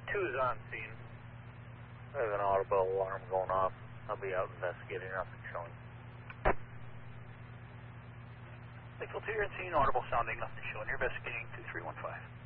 2 is on scene. I have an audible alarm going off. I'll be out investigating, nothing showing. Lakeville 2, you're on scene, audible sounding, nothing showing. You're investigating 2315.